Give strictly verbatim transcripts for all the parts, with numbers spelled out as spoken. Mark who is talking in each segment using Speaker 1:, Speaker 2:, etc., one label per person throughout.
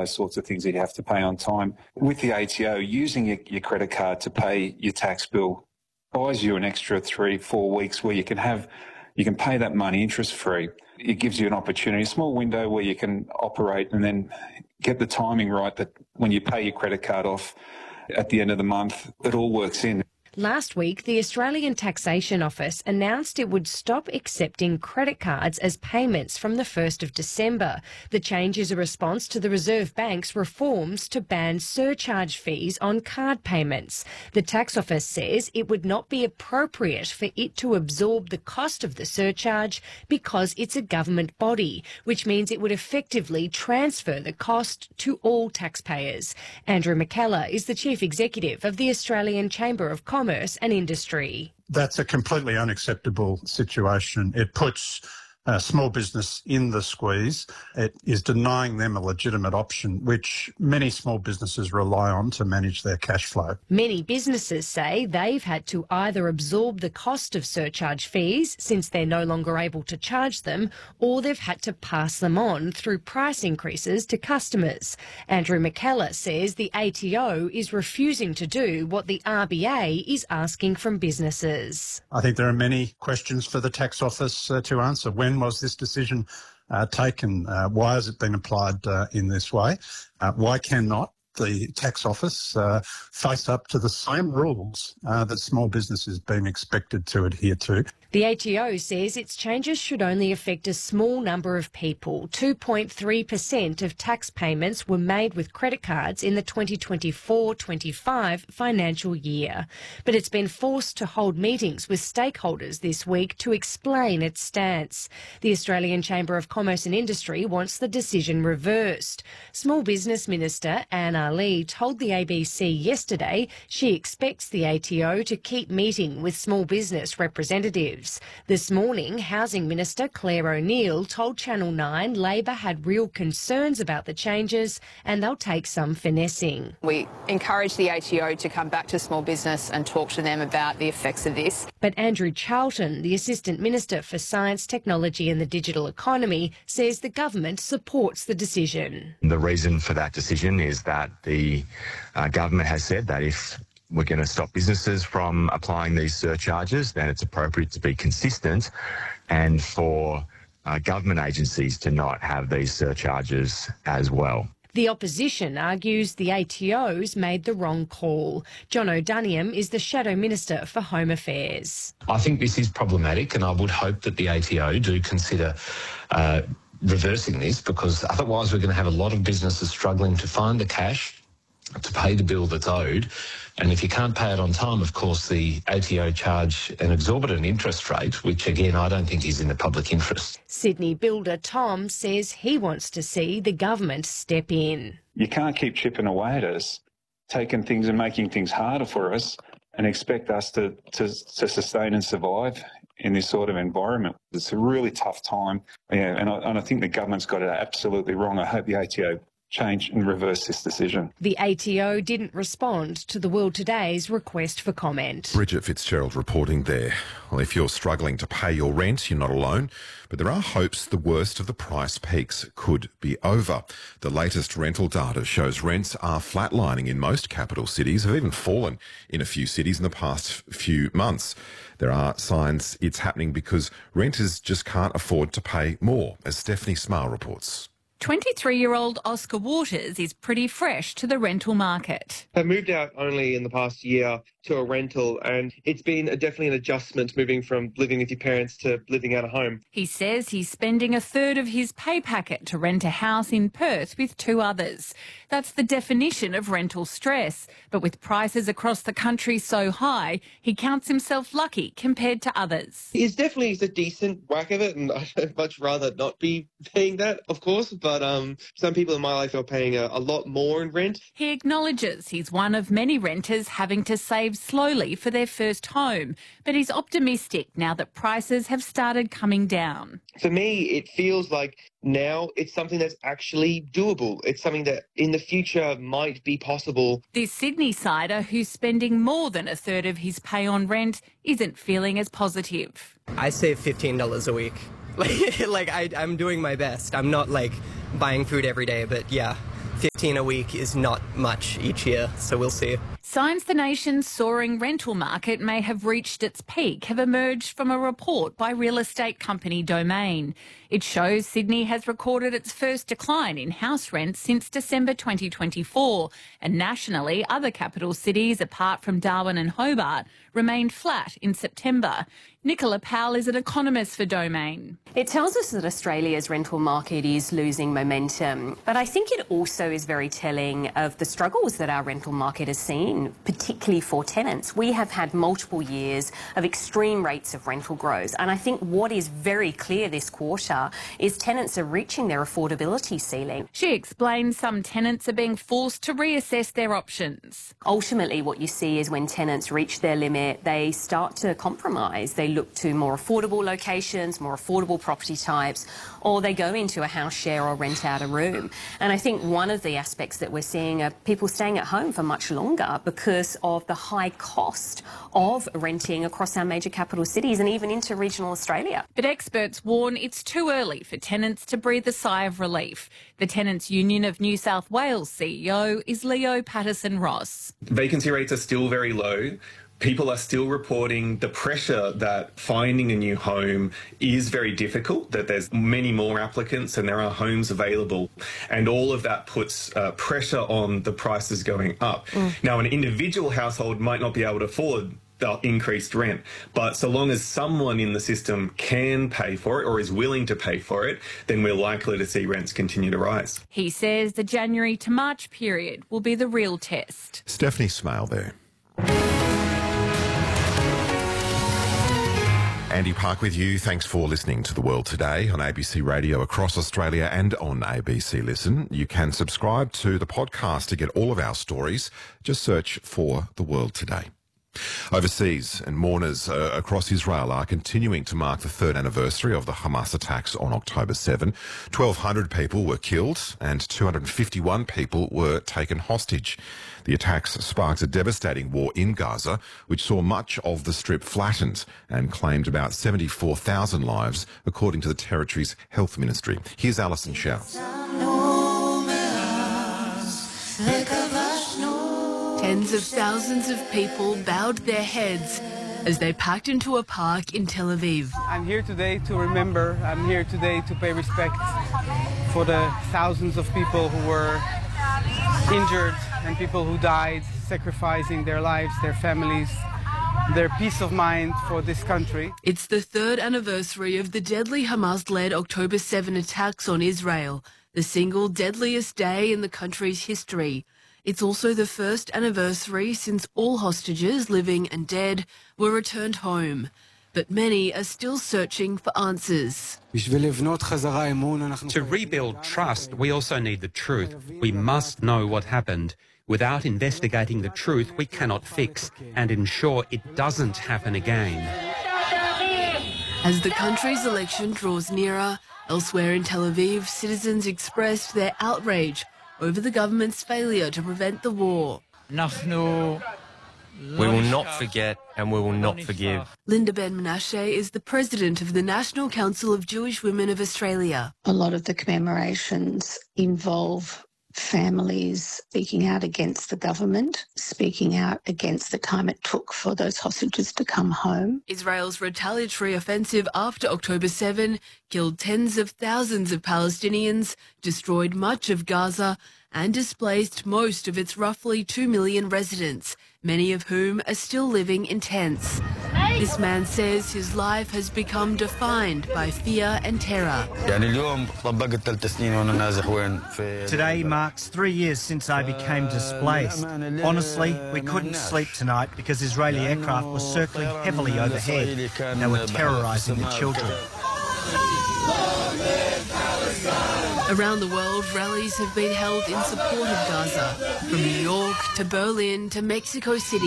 Speaker 1: those sorts of things that you have to pay on time. With the A T O, using your, your credit card to pay your tax bill buys you an extra three, four weeks where you can have, you can pay that money interest-free. It gives you an opportunity, a small window where you can operate and then get the timing right that when you pay your credit card off at the end of the month, it all works in.
Speaker 2: Last week, the Australian Taxation Office announced it would stop accepting credit cards as payments from the first of December. The change is a response to the Reserve Bank's reforms to ban surcharge fees on card payments. The Tax Office says it would not be appropriate for it to absorb the cost of the surcharge because it's a government body, which means it would effectively transfer the cost to all taxpayers. Andrew McKellar is the Chief Executive of the Australian Chamber of Commerce Commerce and Industry.
Speaker 3: That's a completely unacceptable situation. It puts uh, small business in the squeeze. It is denying them a legitimate option, which many small businesses rely on to manage their cash flow.
Speaker 2: Many businesses say they've had to either absorb the cost of surcharge fees since they're no longer able to charge them, or they've had to pass them on through price increases to customers. Andrew McKellar says the A T O is refusing to do what the R B A is asking from businesses.
Speaker 3: I think there are many questions for the Tax Office uh, to answer. When was this decision uh, taken? Uh, why has it been applied uh, in this way? Uh, why cannot the Tax Office uh, face up to the same rules uh, that small business has been expected to adhere to?
Speaker 2: The A T O says its changes should only affect a small number of people. two point three percent of tax payments were made with credit cards in the twenty twenty-four twenty-five financial year. But it's been forced to hold meetings with stakeholders this week to explain its stance. The Australian Chamber of Commerce and Industry wants the decision reversed. Small Business Minister Anne Ali told the A B C yesterday she expects the A T O to keep meeting with small business representatives. This morning, Housing Minister Claire O'Neill told Channel nine Labor had real concerns about the changes and they'll take some finessing.
Speaker 4: We encourage the A T O to come back to small business and talk to them about the effects of this.
Speaker 2: But Andrew Charlton, the Assistant Minister for Science, Technology and the Digital Economy, says the government supports the decision.
Speaker 5: The reason for that decision is that the uh, government has said that if we're going to stop businesses from applying these surcharges, then it's appropriate to be consistent and for uh, government agencies to not have these surcharges as well.
Speaker 2: The opposition argues the A T Os made the wrong call. John O'Duniam is the Shadow Minister for Home Affairs.
Speaker 6: I think this is problematic and I would hope that the A T O do consider uh, reversing this, because otherwise we're going to have a lot of businesses struggling to find the cash to pay the bill that's owed. And if you can't pay it on time, of course, the A T O charge an exorbitant interest rate, which, again, I don't think is in the public interest.
Speaker 2: Sydney builder Tom says he wants to see the government step in.
Speaker 1: You can't keep chipping away at us, taking things and making things harder for us and expect us to, to, to sustain and survive in this sort of environment. It's a really tough time. Yeah, and I, and I think the government's got it absolutely wrong. I hope the A T O change and reverse this decision.
Speaker 2: The A T O didn't respond to the World Today's request for comment.
Speaker 7: Bridget Fitzgerald reporting there. Well, if you're struggling to pay your rent, you're not alone, but there are hopes the worst of the price peaks could be over. The latest rental data shows rents are flatlining in most capital cities, have even fallen in a few cities in the past few months. There are signs it's happening because renters just can't afford to pay more, as Stephanie Smale reports.
Speaker 8: twenty-three-year-old Oscar Waters is pretty fresh to the rental market.
Speaker 9: I moved out only in the past year to a rental, and it's been a, definitely an adjustment moving from living with your parents to living out of home.
Speaker 8: He says he's spending a third of his pay packet to rent a house in Perth with two others. That's the definition of rental stress. But with prices across the country so high, he counts himself lucky compared to others.
Speaker 9: It's definitely a decent whack of it, and I'd much rather not be paying that, of course, but um, some people in my life are paying a, a lot more in rent.
Speaker 8: He acknowledges he's one of many renters having to save slowly for their first home, but he's optimistic now that prices have started coming down.
Speaker 9: For me, it feels like now it's something that's actually doable. It's something that in the future might be possible.
Speaker 8: This Sydney-sider, who's spending more than a third of his pay on rent, isn't feeling as positive.
Speaker 10: I save fifteen dollars a week. Like, like I, I'm doing my best. I'm not, like, buying food every day, but yeah, fifteen a week is not much each year, so we'll see.
Speaker 8: Signs the nation's soaring rental market may have reached its peak have emerged from a report by real estate company Domain. It shows Sydney has recorded its first decline in house rents since December twenty twenty-four, and nationally, other capital cities, apart from Darwin and Hobart, remained flat in September. Nicola Powell is an economist for Domain.
Speaker 11: It tells us that Australia's rental market is losing momentum, but I think it also is very telling of the struggles that our rental market has seen, particularly for tenants. We have had multiple years of extreme rates of rental growth, and I think what is very clear this quarter is tenants are reaching their affordability ceiling.
Speaker 8: She explains some tenants are being forced to reassess their options.
Speaker 11: Ultimately, what you see is when tenants reach their limit, they start to compromise. They look to more affordable locations, more affordable property types, or they go into a house share or rent out a room. And I think one of the aspects that we're seeing are people staying at home for much longer because of the high cost of renting across our major capital cities and even into regional Australia.
Speaker 8: But experts warn it's too early for tenants to breathe a sigh of relief. The Tenants Union of New South Wales C E O is Leo Patterson-Ross.
Speaker 12: Vacancy rates are still very low. People are still reporting the pressure that finding a new home is very difficult, that there's many more applicants and there are homes available. And all of that puts uh, pressure on the prices going up. Mm. Now, an individual household might not be able to afford the increased rent, but so long as someone in the system can pay for it or is willing to pay for it, then we're likely to see rents continue to rise.
Speaker 8: He says the January to March period will be the real test.
Speaker 7: Stephanie Smale there. Andy Park with you. Thanks for listening to The World Today on A B C Radio across Australia and on A B C Listen. You can subscribe to the podcast to get all of our stories. Just search for The World Today. Overseas, and mourners uh, across Israel are continuing to mark the third anniversary of the Hamas attacks on October seventh. twelve hundred people were killed and two hundred fifty-one people were taken hostage. The attacks sparked a devastating war in Gaza, which saw much of the strip flattened and claimed about seventy-four thousand lives, according to the territory's health ministry. Here's Alison Shao.
Speaker 13: Tens of thousands of people bowed their heads as they packed into a park in Tel Aviv.
Speaker 14: I'm here today to remember, I'm here today to pay respect for the thousands of people who were injured and people who died, sacrificing their lives, their families, their peace of mind for this country.
Speaker 13: It's the third anniversary of the deadly Hamas-led October seventh attacks on Israel, the single deadliest day in the country's history. It's also the first anniversary since all hostages, living and dead, were returned home. But many are still searching for answers.
Speaker 15: To rebuild trust, we also need the truth. We must know what happened. Without investigating the truth, we cannot fix and ensure it doesn't happen again.
Speaker 13: As the country's election draws nearer, elsewhere in Tel Aviv, citizens expressed their outrage over the government's failure to prevent the war.
Speaker 16: We will not forget and we will not forgive.
Speaker 13: Linda Ben-Menashe is the president of the National Council of Jewish Women of Australia.
Speaker 17: A lot of the commemorations involve families speaking out against the government, speaking out against the time it took for those hostages to come home.
Speaker 13: Israel's retaliatory offensive after October seventh killed tens of thousands of Palestinians, destroyed much of Gaza, and displaced most of its roughly two million residents, many of whom are still living in tents. This man says his life has become defined by fear and terror.
Speaker 18: Today marks three years since I became displaced. Honestly, we couldn't sleep tonight because Israeli aircraft were circling heavily overhead. They were terrorising the children.
Speaker 13: Around the world, rallies have been held in support of Gaza, from New York to Berlin to Mexico City.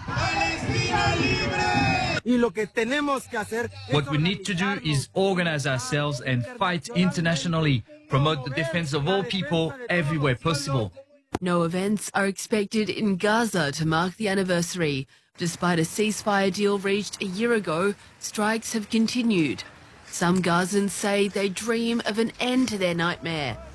Speaker 19: What we need to do is organize ourselves and fight internationally, promote the defense of all people everywhere possible.
Speaker 13: No events are expected in Gaza to mark the anniversary. Despite a ceasefire deal reached a year ago, strikes have continued. Some Gazans say they dream of an end to their nightmare.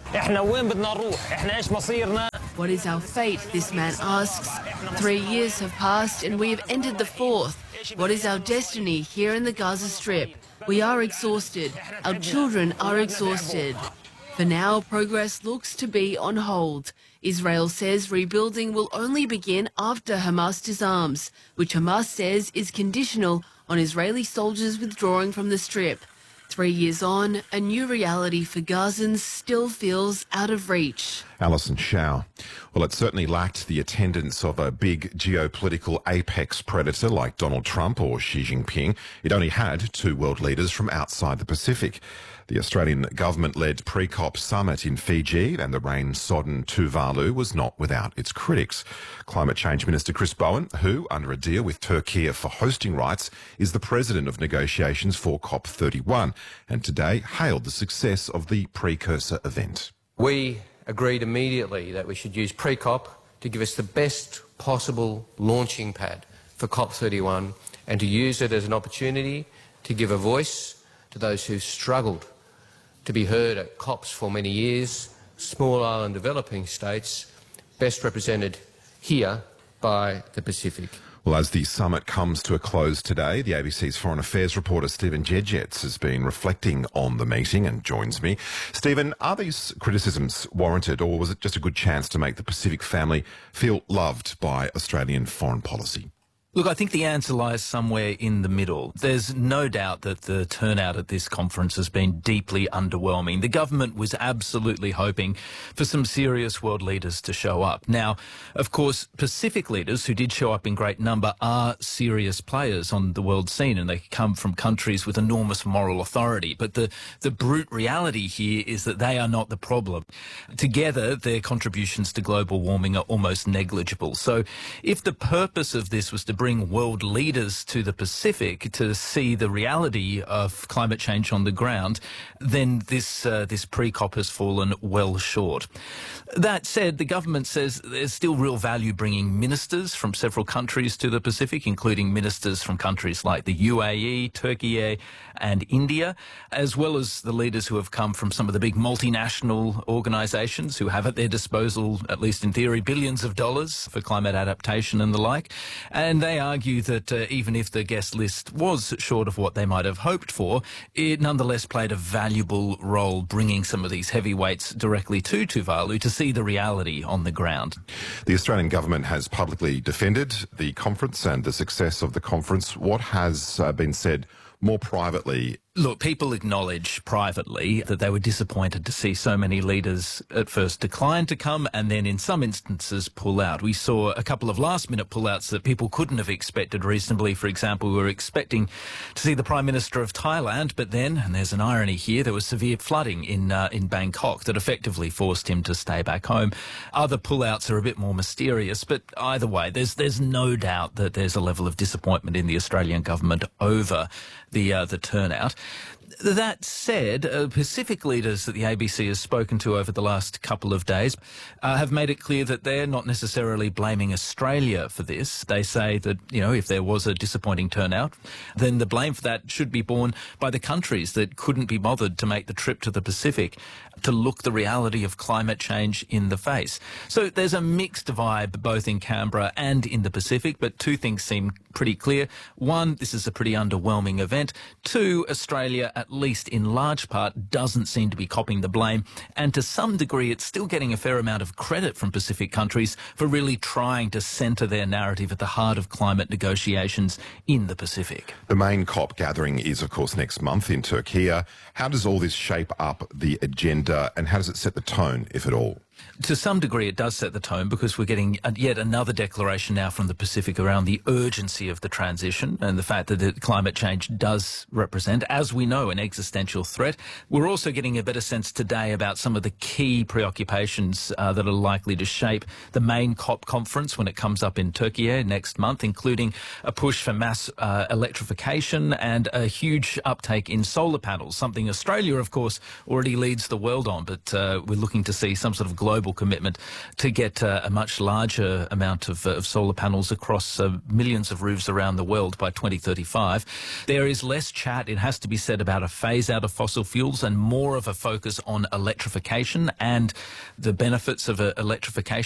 Speaker 13: What is our fate, this man asks. Three years have passed and we have entered the fourth. What is our destiny here in the Gaza Strip? We are exhausted. Our children are exhausted. For now, progress looks to be on hold. Israel says rebuilding will only begin after Hamas disarms, which Hamas says is conditional on Israeli soldiers withdrawing from the Strip. Three years on, a new reality for Gazans still feels out of reach.
Speaker 7: Alison Shao. Well, it certainly lacked the attendance of a big geopolitical apex predator like Donald Trump or Xi Jinping. It only had two world leaders from outside the Pacific. The Australian government-led pre-COP summit in Fiji and the rain-sodden Tuvalu was not without its critics. Climate Change Minister Chris Bowen, who, under a deal with Turkey for hosting rights, is the president of negotiations for COP thirty-one, and today hailed the success of the precursor event.
Speaker 20: We agreed immediately that we should use pre-COP to give us the best possible launching pad for COP thirty-one and to use it as an opportunity to give a voice to those who struggled to be heard at COPs for many years, small island developing states, best represented here by the Pacific.
Speaker 7: Well, as the summit comes to a close today, the A B C's Foreign Affairs reporter Stephen Jedgetts has been reflecting on the meeting and joins me. Stephen, are these criticisms warranted, or was it just a good chance to make the Pacific family feel loved by Australian foreign policy?
Speaker 21: Look, I think the answer lies somewhere in the middle. There's no doubt that the turnout at this conference has been deeply underwhelming. The government was absolutely hoping for some serious world leaders to show up. Now, of course, Pacific leaders who did show up in great number are serious players on the world scene, and they come from countries with enormous moral authority. But the, the brute reality here is that they are not the problem. Together, their contributions to global warming are almost negligible. So if the purpose of this was to bring world leaders to the Pacific to see the reality of climate change on the ground, then this uh, this pre-COP has fallen well short. That said, the government says there's still real value bringing ministers from several countries to the Pacific, including ministers from countries like the U A E, Turkey and India, as well as the leaders who have come from some of the big multinational organisations who have at their disposal, at least in theory, billions of dollars for climate adaptation and the like. And they argue that uh, even if the guest list was short of what they might have hoped for, it nonetheless played a valuable role bringing some of these heavyweights directly to Tuvalu to see the reality on the ground.
Speaker 7: The Australian government has publicly defended the conference and the success of the conference. What has uh, been said more privately?
Speaker 21: Look, people acknowledge privately that they were disappointed to see so many leaders at first decline to come and then in some instances pull out. We saw a couple of last-minute pullouts that people couldn't have expected reasonably. For example, we were expecting to see the Prime Minister of Thailand, but then, and there's an irony here, there was severe flooding in uh, in Bangkok that effectively forced him to stay back home. Other pullouts are a bit more mysterious, but either way, there's there's no doubt that there's a level of disappointment in the Australian government over the uh, the turnout. That said, uh, Pacific leaders that the A B C has spoken to over the last couple of days uh, have made it clear that they're not necessarily blaming Australia for this. They say that, you know, if there was a disappointing turnout, then the blame for that should be borne by the countries that couldn't be bothered to make the trip to the Pacific to look the reality of climate change in the face. So there's a mixed vibe both in Canberra and in the Pacific, but two things seem pretty clear. One, this is a pretty underwhelming event. Two, Australia, at least in large part, doesn't seem to be copping the blame. And to some degree, it's still getting a fair amount of credit from Pacific countries for really trying to centre their narrative at the heart of climate negotiations in the Pacific.
Speaker 7: The main COP gathering is, of course, next month in Turkey. How does all this shape up the agenda and how does it set the tone, if at all?
Speaker 21: To some degree, it does set the tone because we're getting yet another declaration now from the Pacific around the urgency of the transition and the fact that climate change does represent, as we know, an existential threat. We're also getting a better sense today about some of the key preoccupations uh, that are likely to shape the main COP conference when it comes up in Turkey next month, including a push for mass uh, electrification and a huge uptake in solar panels, something Australia, of course, already leads the world on, but uh, we're looking to see some sort of global global commitment to get uh, a much larger amount of, uh, of solar panels across uh, millions of roofs around the world by twenty thirty-five. There is less chat, it has to be said, about a phase out of fossil fuels and more of a focus on electrification and the benefits of uh, electrification.